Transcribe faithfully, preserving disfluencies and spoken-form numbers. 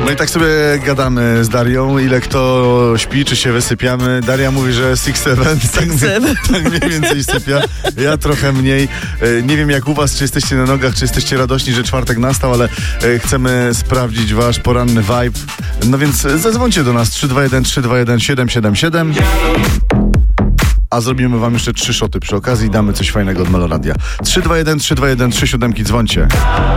No i tak sobie gadamy z Darią, ile kto śpi, czy się wysypiamy. Daria mówi, że six seven, tak, tak mniej więcej sypia. Ja trochę mniej. Nie wiem jak u was, czy jesteście na nogach, czy jesteście radośni, że czwartek nastał, ale chcemy sprawdzić wasz poranny vibe. No więc zadzwońcie do nas trzy dwa jeden trzy dwa jeden siedem siedem siedem. A zrobimy wam jeszcze trzy szoty przy okazji i damy coś fajnego od Meloradia. trzy dwa jeden trzy dwa jeden trzy siódemki, dzwońcie.